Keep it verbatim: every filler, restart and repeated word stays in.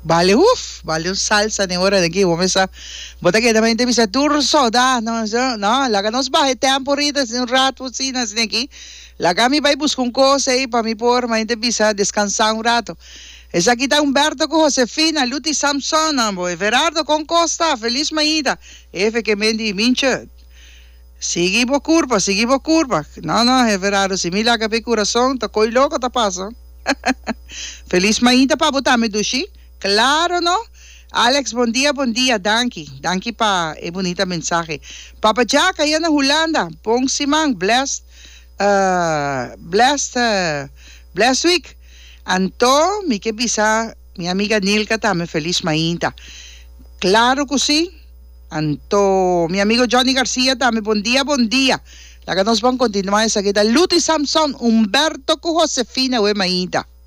Vale, uff, vale un salsa de hora de aquí, vamos a bota que también te pisa turso, da, no, no, no, la que nos baje te han porrito, un rato, sí, no, de aquí, la que a mi va y busca un cosa ahí para mi por, más te pisa descansar un rato. Esa aquí está Humberto con Josefina, Luti Samson, ambo, Everardo con Costa, feliz maída, F que mendi minche. Seguimos curva, seguimos curva. No, no, Everardo, si mira que pe corazón, te coi loco, te paso. Feliz maída para botarme dushi. Claro, ¿no? Alex, buen día, buen día. Danke. Danke pa el bonita mensaje. Papa Jack, allá en Holanda. Pong Simang, blessed, uh, blessed, uh, blessed week. Anto, mi que pisa, mi amiga Nilka también, feliz maída. Claro que sí. Anto, mi amigo Johnny García también, buen día, buen día. La que nos van a continuar esa que está Luti Samson, Humberto con Josefina, we maída.